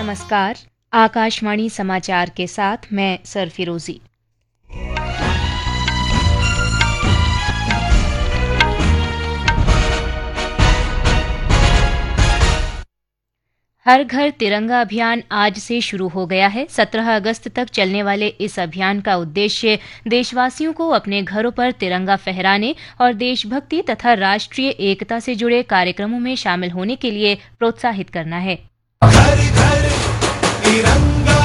नमस्कार। आकाशवाणी समाचार के साथ मैं सरफिरोजी। हर घर तिरंगा अभियान आज से शुरू हो गया है। 17 अगस्त तक चलने वाले इस अभियान का उद्देश्य देशवासियों को अपने घरों पर तिरंगा फहराने और देशभक्ति तथा राष्ट्रीय एकता से जुड़े कार्यक्रमों में शामिल होने के लिए प्रोत्साहित करना है। घर घर तिरंगा,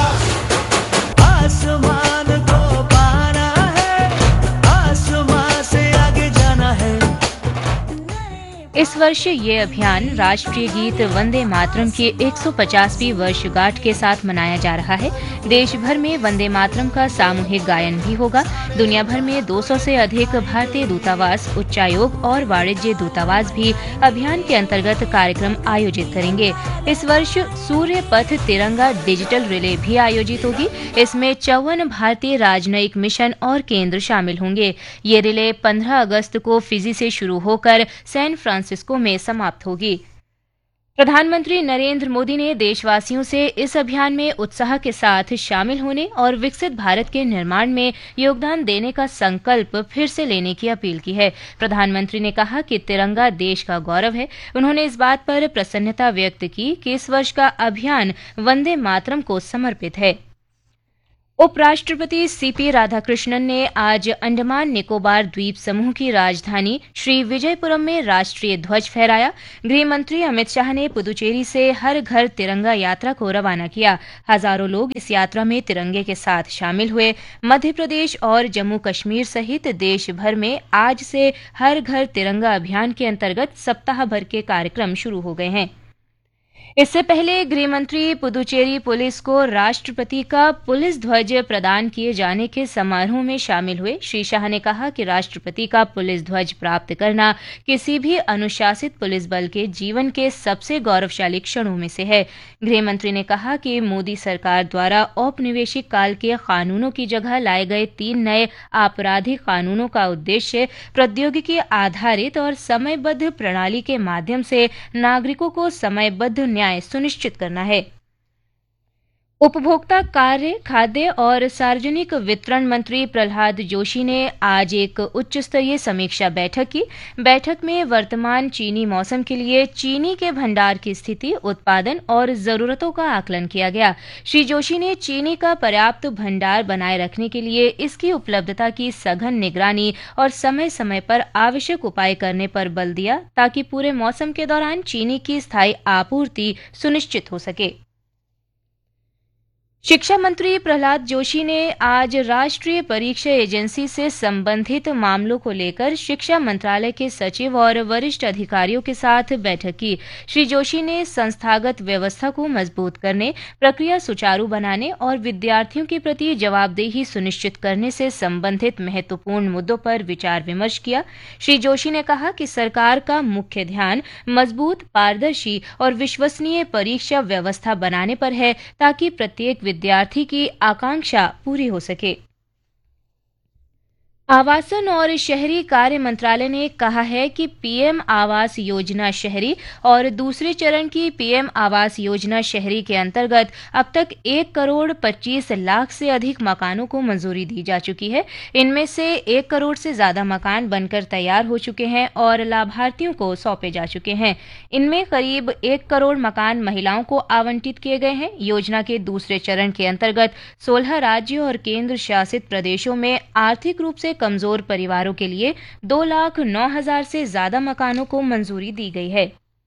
आसमान को पाना है, आसमान से आगे जाना है। इस वर्ष ये अभियान राष्ट्रीय गीत वंदे मातरम की 150वीं वर्षगांठ के साथ मनाया जा रहा है। देश भर में वंदे मातरम का सामूहिक गायन भी होगा। दुनिया भर में 200 से अधिक भारतीय दूतावास, उच्चायोग और वाणिज्य दूतावास भी अभियान के अंतर्गत कार्यक्रम आयोजित करेंगे। इस वर्ष सूर्य पथ तिरंगा डिजिटल रिले भी आयोजित होगी। इसमें 54 भारतीय राजनयिक मिशन और केंद्र शामिल होंगे। ये रिले 15 अगस्त को फिजी से शुरू होकर सैन फ्रांसिस्को में समाप्त होगी। प्रधानमंत्री नरेंद्र मोदी ने देशवासियों से इस अभियान में उत्साह के साथ शामिल होने और विकसित भारत के निर्माण में योगदान देने का संकल्प फिर से लेने की अपील की है। प्रधानमंत्री ने कहा कि तिरंगा देश का गौरव है। उन्होंने इस बात पर प्रसन्नता व्यक्त की कि इस वर्ष का अभियान वंदे मातरम को समर्पित है। उपराष्ट्रपति सीपी राधाकृष्णन ने आज अंडमान निकोबार द्वीप समूह की राजधानी श्री विजयपुरम में राष्ट्रीय ध्वज फहराया। गृह मंत्री अमित शाह ने पुदुचेरी से हर घर तिरंगा यात्रा को रवाना किया। हजारों लोग इस यात्रा में तिरंगे के साथ शामिल हुए। मध्य प्रदेश और जम्मू कश्मीर सहित देश भर में आज से हर घर तिरंगा अभियान के अंतर्गत सप्ताह भर के कार्यक्रम शुरू हो गए हैं। इससे पहले गृहमंत्री पुदुचेरी पुलिस को राष्ट्रपति का पुलिस ध्वज प्रदान किए जाने के समारोह में शामिल हुए। श्री शाह ने कहा कि राष्ट्रपति का पुलिस ध्वज प्राप्त करना किसी भी अनुशासित पुलिस बल के जीवन के सबसे गौरवशाली क्षणों में से है। गृहमंत्री ने कहा कि मोदी सरकार द्वारा औपनिवेशिक काल के कानूनों की जगह लाए गए 3 नए आपराधिक कानूनों का उद्देश्य प्रौद्योगिकी आधारित और समयबद्ध प्रणाली के माध्यम से नागरिकों को समयबद्ध न्याय सुनिश्चित करना है। उपभोक्ता कार्य, खाद्य और सार्वजनिक वितरण मंत्री प्रहलाद जोशी ने आज एक उच्च स्तरीय समीक्षा बैठक की। बैठक में वर्तमान चीनी मौसम के लिए चीनी के भंडार की स्थिति, उत्पादन और जरूरतों का आकलन किया गया। श्री जोशी ने चीनी का पर्याप्त भंडार बनाए रखने के लिए इसकी उपलब्धता की सघन निगरानी और समय समय पर आवश्यक उपाय करने पर बल दिया ताकि पूरे मौसम के दौरान चीनी की स्थायी आपूर्ति सुनिश्चित हो सके। शिक्षा मंत्री प्रहलाद जोशी ने आज राष्ट्रीय परीक्षा एजेंसी से संबंधित मामलों को लेकर शिक्षा मंत्रालय के सचिव और वरिष्ठ अधिकारियों के साथ बैठक की। श्री जोशी ने संस्थागत व्यवस्था को मजबूत करने, प्रक्रिया सुचारू बनाने और विद्यार्थियों के प्रति जवाबदेही सुनिश्चित करने से संबंधित महत्वपूर्ण मुद्दों पर विचार विमर्श किया। श्री जोशी ने कहा कि सरकार का मुख्य ध्यान मजबूत, पारदर्शी और विश्वसनीय परीक्षा व्यवस्था बनाने पर है ताकि प्रत्येक विद्यार्थी की आकांक्षा पूरी हो सके। आवासन और शहरी कार्य मंत्रालय ने कहा है कि पीएम आवास योजना शहरी और दूसरे चरण की पीएम आवास योजना शहरी के अंतर्गत अब तक 1 करोड़ 25 लाख से अधिक मकानों को मंजूरी दी जा चुकी है। इनमें से 1 करोड़ से ज्यादा मकान बनकर तैयार हो चुके हैं और लाभार्थियों को सौंपे जा चुके हैं। इनमें करीब 1 करोड़ मकान महिलाओं को आवंटित किए गए हैं। योजना के दूसरे चरण के अंतर्गत 16 राज्यों और केंद्र शासित प्रदेशों में आर्थिक रूप से कमजोर परिवारों के लिए 2,09,000 से ज्यादा मकानों को मंजूरी दी गई है।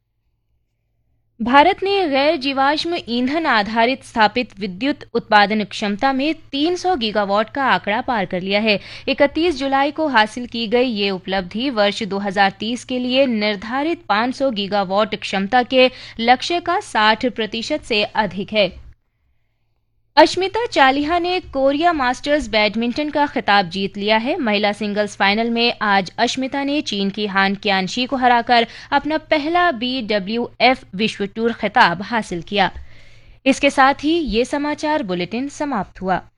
भारत ने गैर जीवाश्म ईंधन आधारित स्थापित विद्युत उत्पादन क्षमता में 300 गीगावाट का आंकड़ा पार कर लिया है। 31 जुलाई को हासिल की गई ये उपलब्धि वर्ष 2030 के लिए निर्धारित 500 गीगावाट क्षमता के लक्ष्य का 60% से अधिक है। अश्मिता चालिहा ने कोरिया मास्टर्स बैडमिंटन का खिताब जीत लिया है। महिला सिंगल्स फाइनल में आज अश्मिता ने चीन की हान क्यानशी को हराकर अपना पहला BWF विश्व टूर खिताब हासिल किया। इसके साथ ही ये समाचार बुलेटिन समाप्त हुआ।